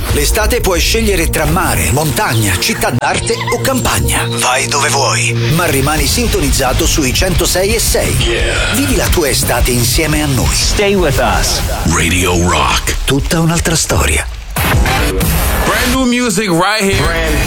L'estate puoi scegliere tra mare, montagna, città d'arte o campagna. Vai dove vuoi, ma rimani sintonizzato sui 106.6. Yeah. Vivi la tua estate insieme a noi. Stay with us. Radio Rock. Tutta un'altra storia. Brand new music right here.